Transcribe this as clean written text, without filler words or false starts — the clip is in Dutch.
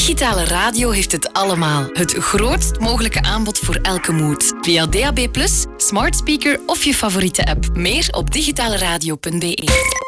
Digitale radio heeft het allemaal. Het grootst mogelijke aanbod voor elke mood. Via DAB+, smart speaker of je favoriete app. Meer op digitaleradio.be.